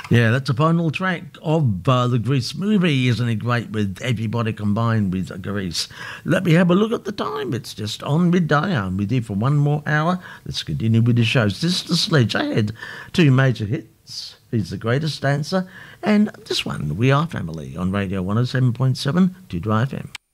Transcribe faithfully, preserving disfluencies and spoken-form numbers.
Yeah, that's the final track of uh, the Grease movie. Isn't it great with everybody combined with uh, Grease? Let me have a look at the time. It's just on midday. I'm with you for one more hour. Let's continue with the show. Sister Sledge, I had two major hits. He's the Greatest Dancer, and this one, We Are Family, on Radio one oh seven point seven to Dry F M.